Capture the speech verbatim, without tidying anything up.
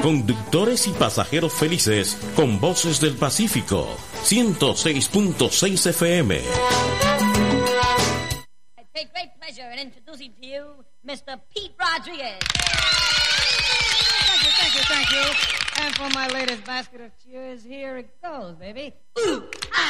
Conductores y pasajeros felices con Voces del Pacífico. ciento seis punto seis F M. I take great pleasure in introducing to you Mister Pete Rodriguez. Thank you, thank you, thank you. And for my latest basket of cheers, here it goes, baby. Ooh, ah.